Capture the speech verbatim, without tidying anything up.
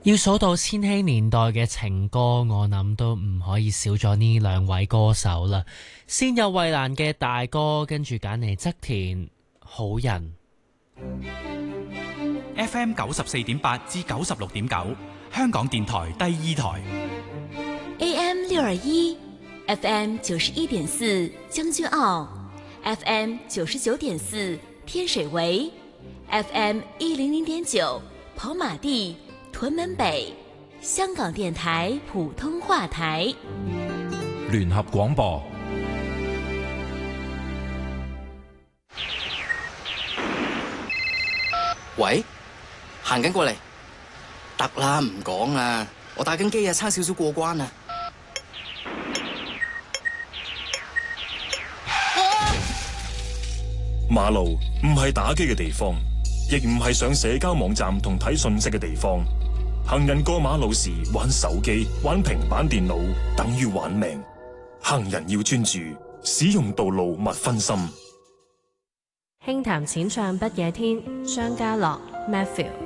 要數到千禧年代嘅情歌，我諗都唔可以少咗呢兩位歌手啦。先有衛蘭嘅大哥，跟住揀嚟側田好人。 F M 九十四點八至九十六點九，香港電台第二台。 A M 六二一，F M 九十一點四將軍澳，F M 九十九點四天水圍，F M 一零零點九跑馬地。屯門北，香港電台普通話台， 聯合廣播。 喂，行緊過嚟，得啦，唔講啦，我打緊機啊，差少少過關啊！ 馬路唔係打機嘅地方，亦唔係上社交網站同睇訊息嘅地方。行人過馬路時玩手機、玩平板電腦，等於玩命。行人要專注，使用道路勿分心。 輕談淺唱不夜天，張家樂 Matthew。